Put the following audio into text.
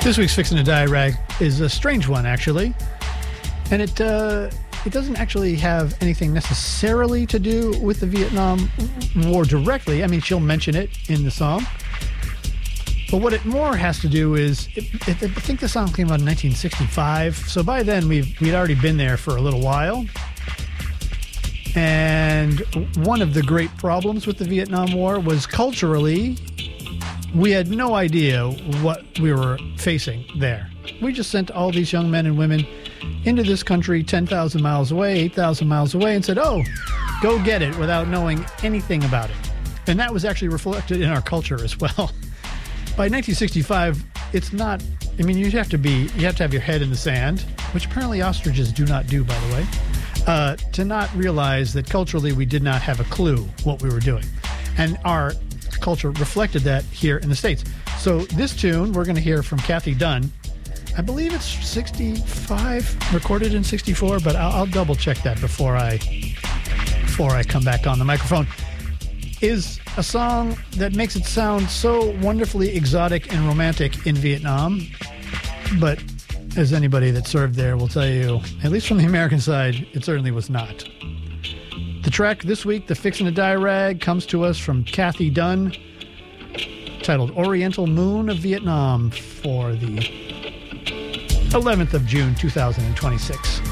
This week's Fixin' to Die Rag is a strange one, actually. And it doesn't actually have anything necessarily to do with the Vietnam War directly. I mean, she'll mention it in the song. But what it more has to do is, I think the song came out in 1965. So by then, we'd already been there for a little while. And one of the great problems with the Vietnam War was culturally, we had no idea what we were facing there. We just sent all these young men and women into this country 10,000 miles away, 8,000 miles away, and said, oh, go get it, without knowing anything about it. And that was actually reflected in our culture as well. By 1965, it's not, I mean, you have to have your head in the sand, which apparently ostriches do not do, by the way, to not realize that culturally we did not have a clue what we were doing. And our culture reflected that here in the States. So this tune we're going to hear from Kathy Dunn. I believe it's 65, recorded in 64, but I'll double check that before I come back on the microphone. Is a song that makes it sound so wonderfully exotic and romantic in Vietnam, but as anybody that served there will tell you, at least from the American side, it certainly was not. The track this week, the Fixin' to Die Rag, comes to us from Kathy Dunn, titled Oriental Moon of Vietnam, for the 11th of June, 2026.